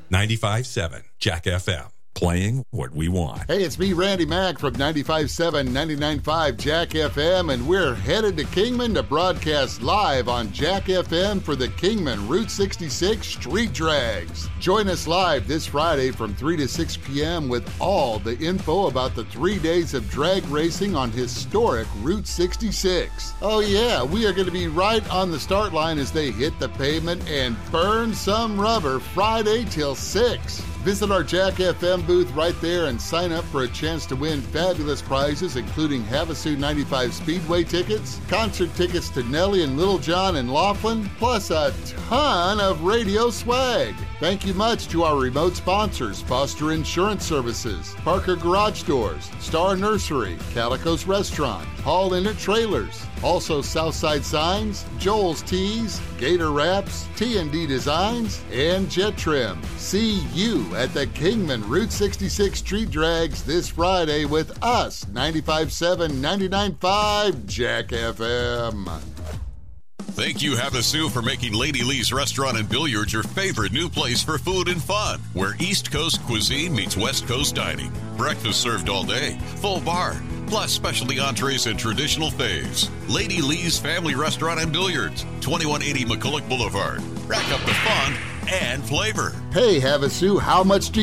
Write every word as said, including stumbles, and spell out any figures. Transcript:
ninety-five point seven Jack F M. Playing what we want. Hey, it's me, Randy Mack from ninety-five point seven, ninety-nine point five Jack F M, and we're headed to Kingman to broadcast live on Jack F M for the Kingman Route sixty-six Street Drags. Join us live this Friday from three to six p.m. with all the info about the three days of drag racing on historic Route sixty-six. Oh yeah, we are going to be right on the start line as they hit the pavement and burn some rubber Friday till six. Visit our Jack F M booth right there and sign up for a chance to win fabulous prizes, including Havasu ninety-five Speedway tickets, concert tickets to Nelly and Little John in Laughlin, plus a ton of radio swag. Thank you much to our remote sponsors, Foster Insurance Services, Parker Garage Doors, Star Nursery, Calico's Restaurant, Hall Inlet Trailers, also Southside Signs, Joel's Tees, Gator Wraps, T and D Designs, and Jet Trim. See you at the Kingman Route sixty-six Street Drags this Friday with us, ninety-five point seven, ninety-nine point five Jack F M. Thank you, Havasu, for making Lady Lee's Restaurant and Billiards your favorite new place for food and fun, where East Coast cuisine meets West Coast dining. Breakfast served all day, full bar, plus specialty entrees and traditional faves. Lady Lee's Family Restaurant and Billiards, twenty-one eighty McCulloch Boulevard. Rack up the fun and flavor. Hey, Havasu, how much do